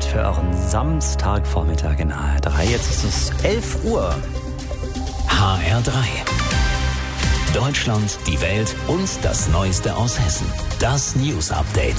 Update für euren Samstagvormittag in HR3. Jetzt ist es 11 Uhr. HR3. Deutschland, die Welt und das Neueste aus Hessen. Das News Update.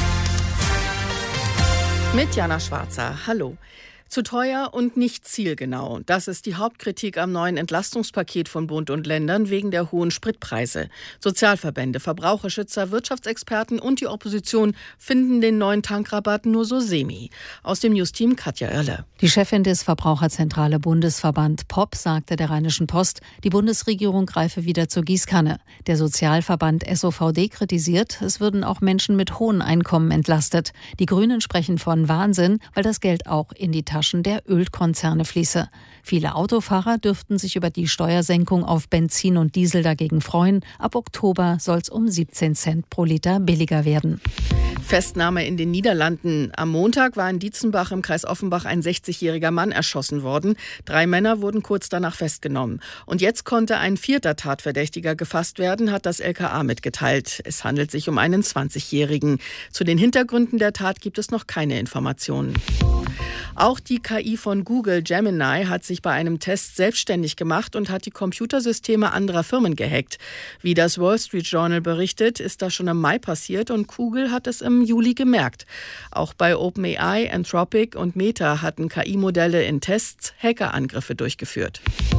Mit Jana Schwarzer. Hallo. Zu teuer und nicht zielgenau. Das ist die Hauptkritik am neuen Entlastungspaket von Bund und Ländern wegen der hohen Spritpreise. Sozialverbände, Verbraucherschützer, Wirtschaftsexperten und die Opposition finden den neuen Tankrabatt nur so semi. Aus dem Newsteam Katja Oerle. Die Chefin des Verbraucherzentrale Bundesverband POP sagte der Rheinischen Post, die Bundesregierung greife wieder zur Gießkanne. Der Sozialverband SOVD kritisiert, es würden auch Menschen mit hohen Einkommen entlastet. Die Grünen sprechen von Wahnsinn, weil das Geld auch in die Taschen der Ölkonzerne fließe. Viele Autofahrer dürften sich über die Steuersenkung auf Benzin und Diesel dagegen freuen. Ab Oktober soll es um 17 Cent pro Liter billiger werden. Festnahme in den Niederlanden. Am Montag war in Dietzenbach im Kreis Offenbach ein 60-jähriger Mann erschossen worden. 3 Männer wurden kurz danach festgenommen. Und jetzt konnte ein 4. Tatverdächtiger gefasst werden, hat das LKA mitgeteilt. Es handelt sich um einen 20-jährigen. Zu den Hintergründen der Tat gibt es noch keine Informationen. Auch die KI von Google, Gemini, hat sich bei einem Test selbstständig gemacht und hat die Computersysteme anderer Firmen gehackt. Wie das Wall Street Journal berichtet, ist das schon im Mai passiert und Google hat es im Juli gemerkt. Auch bei OpenAI, Anthropic und Meta hatten KI-Modelle in Tests Hackerangriffe durchgeführt.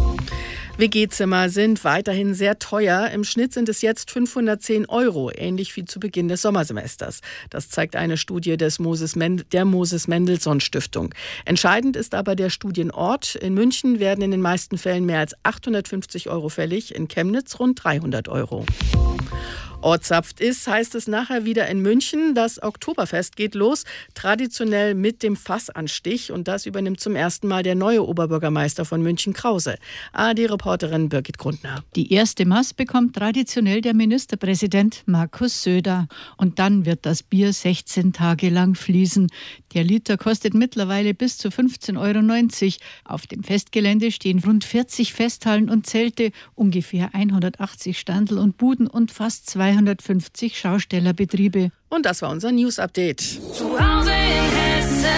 WG-Zimmer sind weiterhin sehr teuer. Im Schnitt sind es jetzt 510 €, ähnlich wie zu Beginn des Sommersemesters. Das zeigt eine Studie der Moses-Mendelssohn-Stiftung. Entscheidend ist aber der Studienort. In München werden in den meisten Fällen mehr als 850 € fällig, in Chemnitz rund 300 €. Ortsaft ist, heißt es nachher wieder in München. Das Oktoberfest geht los, traditionell mit dem Fassanstich. Und das übernimmt zum ersten Mal der neue Oberbürgermeister von München, Krause. ARD-Reporterin Birgit Grundner. Die erste Maß bekommt traditionell der Ministerpräsident Markus Söder. Und dann wird das Bier 16 Tage lang fließen. Der Liter kostet mittlerweile bis zu 15,90 €. Auf dem Festgelände stehen rund 40 Festhallen und Zelte, ungefähr 180 Standel und Buden und fast 250 Schaustellerbetriebe. Und das war unser News-Update. Zu Hause in Hessen.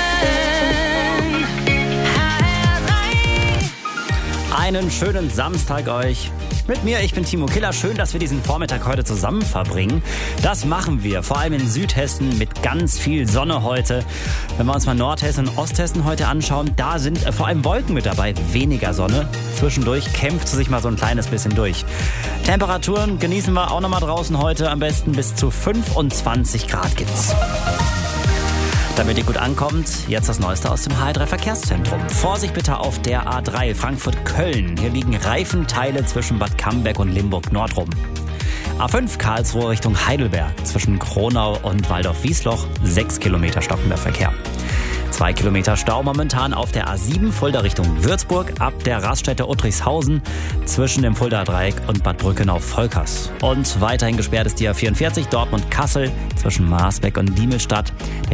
Einen schönen Samstag euch. Mit mir, ich bin Timo Killer. Schön, dass wir diesen Vormittag heute zusammen verbringen. Das machen wir, vor allem in Südhessen mit ganz viel Sonne heute. Wenn wir uns mal Nordhessen und Osthessen heute anschauen, da sind vor allem Wolken mit dabei, weniger Sonne. Zwischendurch kämpft sie sich mal so ein kleines bisschen durch. Temperaturen genießen wir auch noch mal draußen heute, am besten bis zu 25 Grad gibt's. Damit ihr gut ankommt, jetzt das Neueste aus dem HR3 Verkehrszentrum. Vorsicht bitte auf der A3 Frankfurt-Köln. Hier liegen Reifenteile zwischen Bad Camberg und Limburg-Nord rum. A5 Karlsruhe Richtung Heidelberg. Zwischen Kronau und Waldorf-Wiesloch 6 Kilometer stockender Verkehr. 2 Kilometer Stau momentan auf der A7 Fulda Richtung Würzburg ab der Raststätte Uttrichshausen zwischen dem Fuldaer Dreieck und Bad Brückenau-Volkers. Und weiterhin gesperrt ist die A44 Dortmund-Kassel zwischen Marsbeck und Diemelstadt. Da